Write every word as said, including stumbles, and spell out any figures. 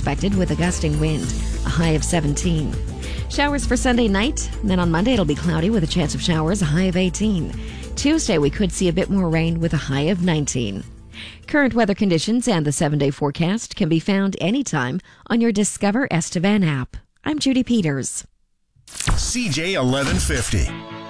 expected with a gusting wind, a high of seventeen. Showers for Sunday night, and then on Monday it'll be cloudy with a chance of showers, a high of eighteen. Tuesday we could see a bit more rain with a high of nineteen. Current weather conditions and the seven-day forecast can be found anytime on your Discover Estevan app. I'm Judy Peters. C J eleven fifty.